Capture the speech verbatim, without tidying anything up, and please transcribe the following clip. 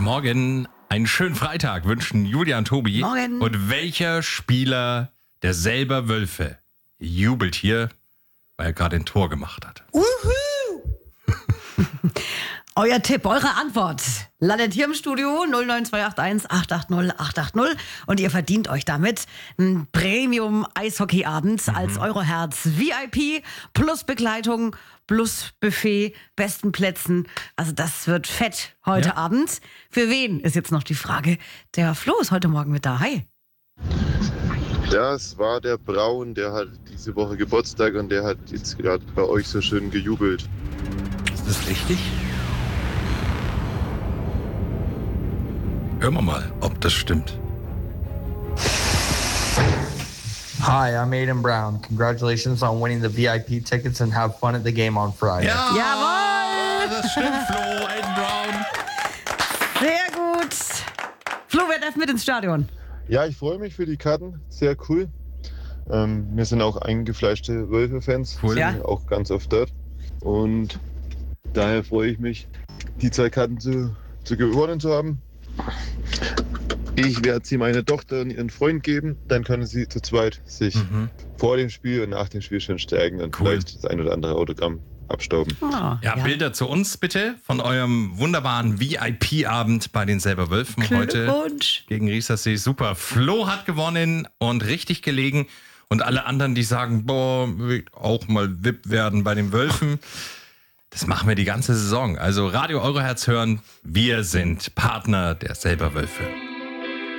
Morgen, einen schönen Freitag wünschen Julia und Tobi. Morgen. Und welcher Spieler der Selber Wölfe jubelt hier, weil er gerade ein Tor gemacht hat? Uhu. Euer Tipp, eure Antwort landet hier im Studio null neun zwei acht eins acht acht null acht acht null und ihr verdient euch damit einen Premium-Eishockey-Abend mhm. als Euroherz V I P plus Begleitung plus Buffet, besten Plätzen. Also das wird fett heute ja. Abend. Für wen ist jetzt noch die Frage? Der Flo ist heute Morgen mit da. Hi. Ja, es war der Braun, der hat diese Woche Geburtstag und der hat jetzt gerade bei euch so schön gejubelt. Ist das richtig? Hören wir mal, ob das stimmt. Hi, I'm Aiden Brown. Congratulations on winning the V I P tickets and have fun at the game on Friday. Ja, jawohl! Das stimmt, Flo, Aiden Brown. Sehr gut. Flo, wer darf mit ins Stadion? Ja, ich freue mich für die Karten. Sehr cool. Ähm, wir sind auch eingefleischte Wölfe-Fans. Cool. Ja. Sind auch ganz oft dort. Und daher freue ich mich, die zwei Karten zu, zu gewonnen zu haben. Ich werde sie meiner Tochter und ihren Freund geben, dann können sie zu zweit sich mhm. vor dem Spiel und nach dem Spiel schon stärken und cool. vielleicht das ein oder andere Autogramm abstauben. Oh, ja, ja, Bilder zu uns bitte von eurem wunderbaren V I P-Abend bei den Selber Wölfen heute gegen Riesersee. Super, Flo hat gewonnen und richtig gelegen. Und alle anderen, die sagen, boah, will auch mal V I P werden bei den Wölfen. Das machen wir die ganze Saison. Also Radio Euroherz hören, wir sind Partner der Selber Wölfe.